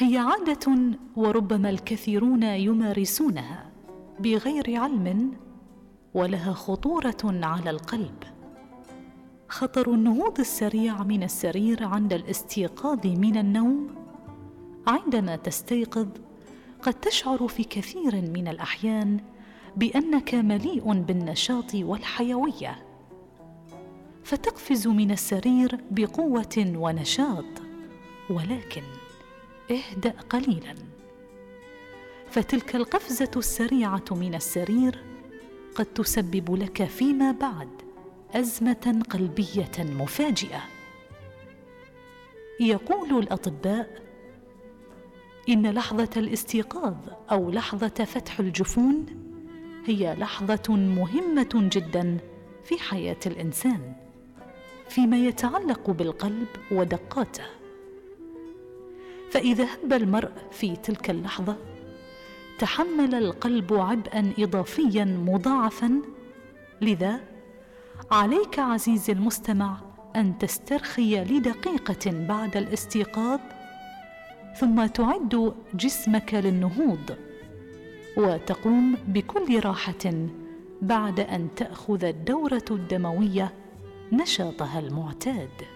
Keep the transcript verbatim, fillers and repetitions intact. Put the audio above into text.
هي عادة وربما الكثيرون يمارسونها بغير علم، ولها خطورة على القلب. خطر النهوض السريع من السرير عند الاستيقاظ من النوم. عندما تستيقظ قد تشعر في كثير من الأحيان بأنك مليء بالنشاط والحيوية، فتقفز من السرير بقوة ونشاط، ولكن اهدأ قليلا، فتلك القفزة السريعة من السرير قد تسبب لك فيما بعد أزمة قلبية مفاجئة. يقول الأطباء إن لحظة الاستيقاظ أو لحظة فتح الجفون هي لحظة مهمة جدا في حياة الإنسان فيما يتعلق بالقلب ودقاته، فإذا هب المرء في تلك اللحظة تحمل القلب عبئا إضافيا مضاعفا. لذا عليك عزيزي المستمع أن تسترخي لدقيقة بعد الاستيقاظ، ثم تعد جسمك للنهوض، وتقوم بكل راحة بعد أن تأخذ الدورة الدموية نشاطها المعتاد.